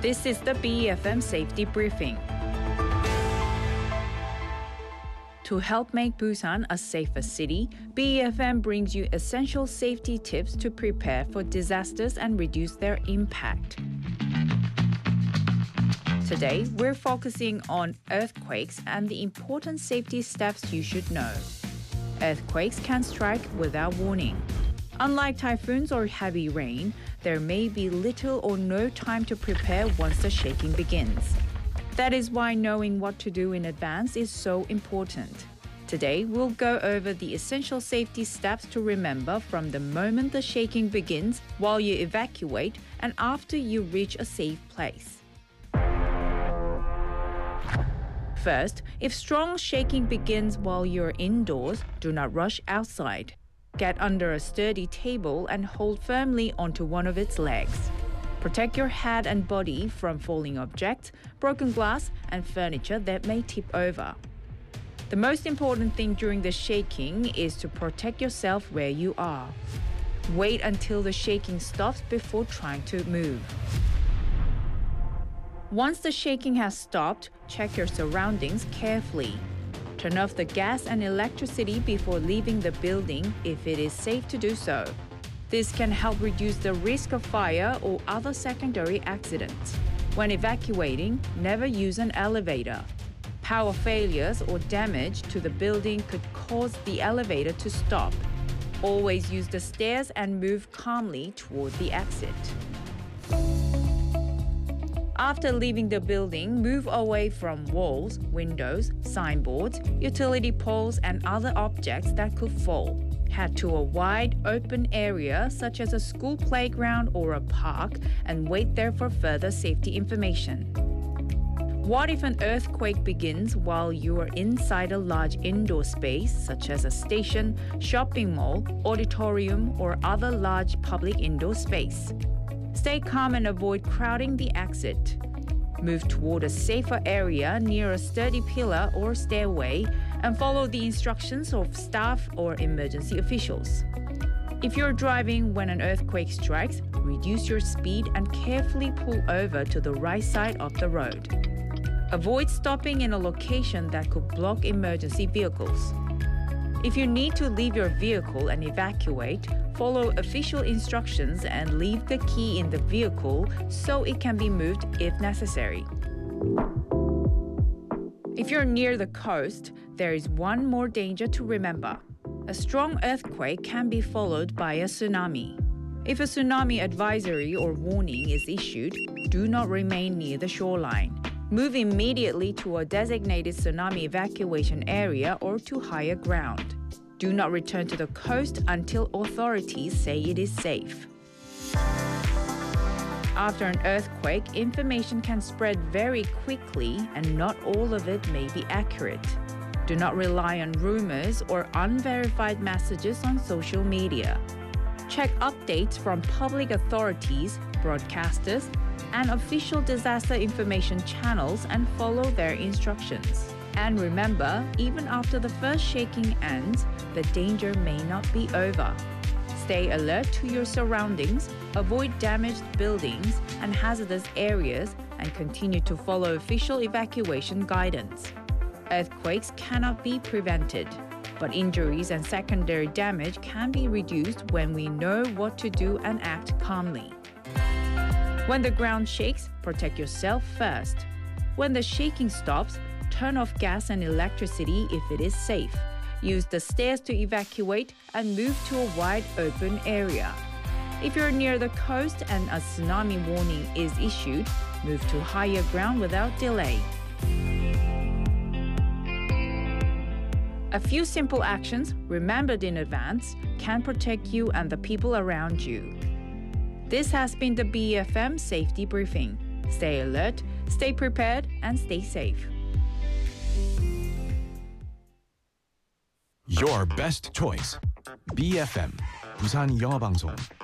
This is the BFM Safety Briefing. To help make Busan a safer city, BFM brings you essential safety tips to prepare for disasters and reduce their impact. Today, we're focusing on earthquakes and the important safety steps you should know. Earthquakes can strike without warning. Unlike typhoons or heavy rain, there may be little or no time to prepare once the shaking begins. That is why knowing what to do in advance is so important. Today, we'll go over the essential safety steps to remember from the moment the shaking begins, while you evacuate, and after you reach a safe place. First, if strong shaking begins while you're indoors, do not rush outside. Get under a sturdy table and hold firmly onto one of its legs. Protect your head and body from falling objects, broken glass, and furniture that may tip over. The most important thing during the shaking is to protect yourself where you are. Wait until the shaking stops before trying to move. Once the shaking has stopped, check your surroundings carefully. Turn off the gas and electricity before leaving the building if it is safe to do so. This can help reduce the risk of fire or other secondary accidents. When evacuating, never use an elevator. Power failures or damage to the building could cause the elevator to stop. Always use the stairs and move calmly toward the exit. After leaving the building, move away from walls, windows, signboards, utility poles, and other objects that could fall. Head to a wide, open area such as a school playground or a park and wait there for further safety information. What if an earthquake begins while you are inside a large indoor space such as a station, shopping mall, auditorium, or other large public indoor space? Stay calm and avoid crowding the exit. Move toward a safer area near a sturdy pillar or stairway and follow the instructions of staff or emergency officials. If you're driving when an earthquake strikes, reduce your speed and carefully pull over to the right side of the road. Avoid stopping in a location that could block emergency vehicles. If you need to leave your vehicle and evacuate, follow official instructions and leave the key in the vehicle so it can be moved if necessary. If you're near the coast, there is one more danger to remember. A strong earthquake can be followed by a tsunami. If a tsunami advisory or warning is issued, do not remain near the shoreline. Move immediately to a designated tsunami evacuation area or to higher ground. Do not return to the coast until authorities say it is safe. After an earthquake, information can spread very quickly and not all of it may be accurate. Do not rely on rumors or unverified messages on social media. Check updates from public authorities, broadcasters, and official disaster information channels and follow their instructions. And remember, even after the first shaking ends, the danger may not be over. Stay alert to your surroundings, avoid damaged buildings and hazardous areas, and continue to follow official evacuation guidance. Earthquakes cannot be prevented, but injuries and secondary damage can be reduced when we know what to do and act calmly. When the ground shakes, protect yourself first. When the shaking stops, turn off gas and electricity if it is safe. Use the stairs to evacuate and move to a wide open area. If you're near the coast and a tsunami warning is issued, move to higher ground without delay. A few simple actions, remembered in advance, can protect you and the people around you. This has been the BFM Safety Briefing. Stay alert, stay prepared, and stay safe. Your best choice. BFM, 부산 영어방송.